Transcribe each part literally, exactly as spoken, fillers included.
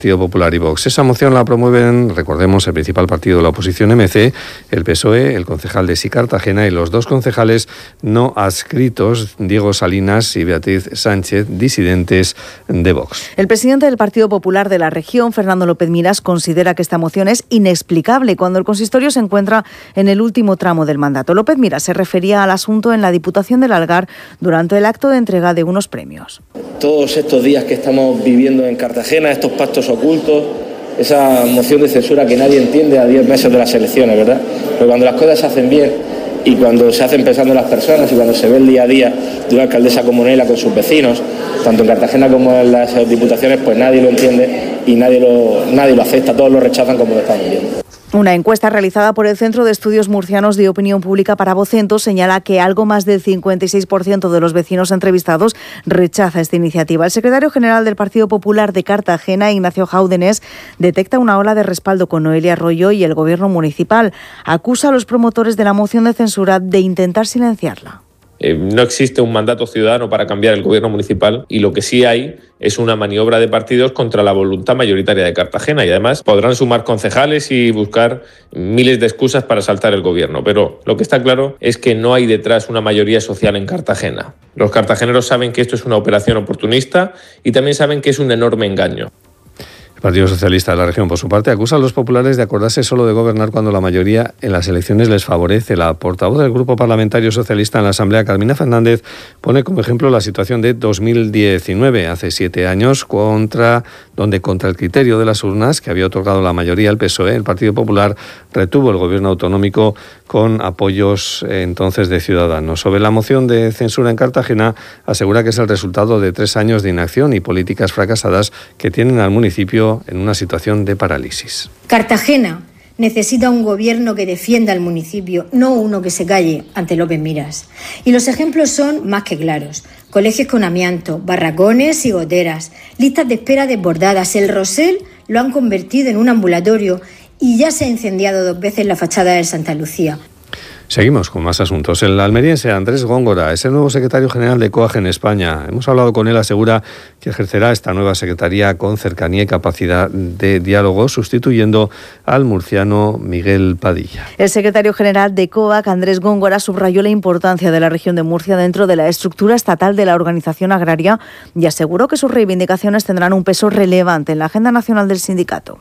Partido Popular y Vox. Esa moción la promueven, recordemos, el principal partido de la oposición, M C, el P S O E, el concejal de Sí Cartagena y los dos concejales no adscritos, Diego Salinas y Beatriz Sánchez, disidentes de Vox. El presidente del Partido Popular de la región, Fernando López Miras, considera que esta moción es inexplicable cuando el consistorio se encuentra en el último tramo del mandato. López Miras se refería al asunto en la Diputación del Algar durante el acto de entrega de unos premios. Todos estos días que estamos viviendo en Cartagena, estos pactos ocultos, esa moción de censura que nadie entiende a diez meses de las elecciones, ¿verdad? Pero cuando las cosas se hacen bien y cuando se hacen pensando en las personas y cuando se ve el día a día de una alcaldesa como Nela con sus vecinos, tanto en Cartagena como en las diputaciones, pues nadie lo entiende y nadie lo, nadie lo acepta, todos lo rechazan como lo estamos viendo. Una encuesta realizada por el Centro de Estudios Murcianos de Opinión Pública para Vocento señala que algo más del cincuenta y seis por ciento de los vecinos entrevistados rechaza esta iniciativa. El secretario general del Partido Popular de Cartagena, Ignacio Jáudenes, detecta una ola de respaldo con Noelia Arroyo y el gobierno municipal. Acusa a los promotores de la moción de censura de intentar silenciarla. Eh, no existe un mandato ciudadano para cambiar el gobierno municipal y lo que sí hay es una maniobra de partidos contra la voluntad mayoritaria de Cartagena y además podrán sumar concejales y buscar miles de excusas para saltar el gobierno. Pero lo que está claro es que no hay detrás una mayoría social en Cartagena. Los cartageneros saben que esto es una operación oportunista y también saben que es un enorme engaño. El Partido Socialista de la región, por su parte, acusa a los populares de acordarse solo de gobernar cuando la mayoría en las elecciones les favorece. La portavoz del Grupo Parlamentario Socialista en la Asamblea, Carmina Fernández, pone como ejemplo la situación de dos mil diecinueve, hace siete años, contra, donde contra el criterio de las urnas, que había otorgado la mayoría al P S O E, el Partido Popular retuvo el gobierno autonómico con apoyos eh, entonces de Ciudadanos. Sobre la moción de censura en Cartagena, asegura que es el resultado de tres años de inacción y políticas fracasadas que tienen al municipio en una situación de parálisis. Cartagena necesita un gobierno que defienda al municipio, no uno que se calle ante López Miras. Y los ejemplos son más que claros. Colegios con amianto, barracones y goteras, listas de espera desbordadas. El Rosell lo han convertido en un ambulatorio y ya se ha incendiado dos veces la fachada de Santa Lucía. Seguimos con más asuntos. El almeriense Andrés Góngora es el nuevo secretario general de COAG en España. Hemos hablado con él, asegura que ejercerá esta nueva secretaría con cercanía y capacidad de diálogo, sustituyendo al murciano Miguel Padilla. El secretario general de COAG, Andrés Góngora, subrayó la importancia de la región de Murcia dentro de la estructura estatal de la organización agraria y aseguró que sus reivindicaciones tendrán un peso relevante en la agenda nacional del sindicato.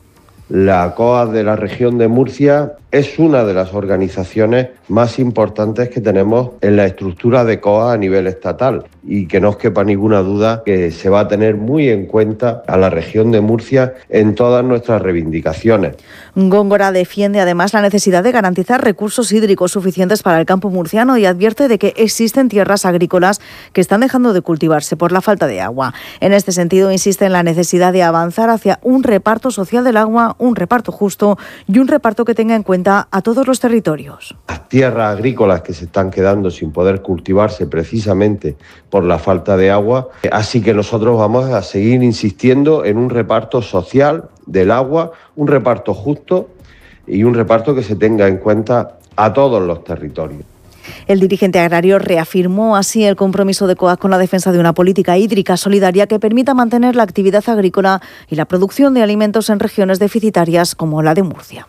La COAG de la región de Murcia es una de las organizaciones más importantes que tenemos en la estructura de COAG a nivel estatal y que no os quepa ninguna duda que se va a tener muy en cuenta a la región de Murcia en todas nuestras reivindicaciones. Góngora defiende además la necesidad de garantizar recursos hídricos suficientes para el campo murciano y advierte de que existen tierras agrícolas que están dejando de cultivarse por la falta de agua. En este sentido, insiste en la necesidad de avanzar hacia un reparto social del agua, un reparto justo y un reparto que tenga en cuenta a todos los territorios. Las tierras agrícolas que se están quedando sin poder cultivarse precisamente por la falta de agua, así que nosotros vamos a seguir insistiendo en un reparto social del agua, un reparto justo y un reparto que se tenga en cuenta a todos los territorios. El dirigente agrario reafirmó así el compromiso de COAG con la defensa de una política hídrica solidaria que permita mantener la actividad agrícola y la producción de alimentos en regiones deficitarias como la de Murcia.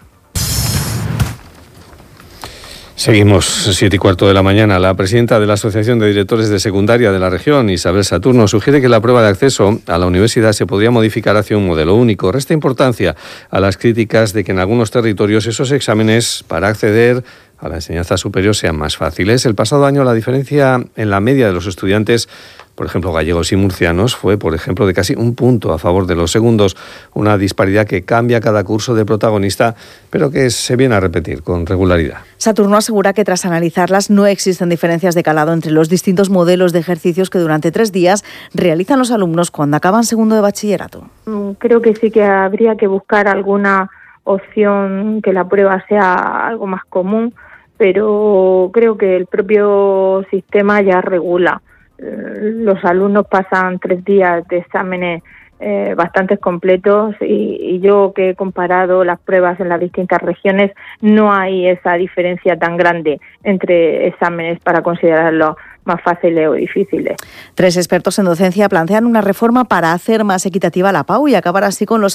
Seguimos, siete y cuarto de la mañana. La presidenta de la Asociación de Directores de Secundaria de la región, Isabel Saturno, sugiere que la prueba de acceso a la universidad se podría modificar hacia un modelo único. Resta importancia a las críticas de que en algunos territorios esos exámenes para acceder a la enseñanza superior sean más fáciles. El pasado año la diferencia en la media de los estudiantes, por ejemplo gallegos y murcianos, fue por ejemplo de casi un punto a favor de los segundos, una disparidad que cambia cada curso de protagonista, pero que se viene a repetir con regularidad. Saturno asegura que tras analizarlas no existen diferencias de calado entre los distintos modelos de ejercicios que durante tres días realizan los alumnos cuando acaban segundo de bachillerato. Creo que sí que habría que buscar alguna opción que la prueba sea algo más común, pero creo que el propio sistema ya regula. Los alumnos pasan tres días de exámenes eh, bastante completos y, y yo que he comparado las pruebas en las distintas regiones, no hay esa diferencia tan grande entre exámenes para considerarlos más fáciles o difíciles. Tres expertos en docencia plantean una reforma para hacer más equitativa la P A U y acabar así con los